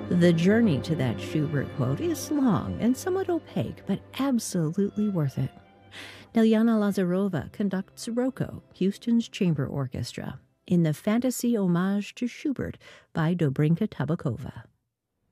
The journey to that Schubert quote is long and somewhat opaque, but absolutely worth it. Ilyana Lazarova conducts Rocco, Houston's chamber orchestra, in the fantasy homage to Schubert by Dobrinka Tabakova.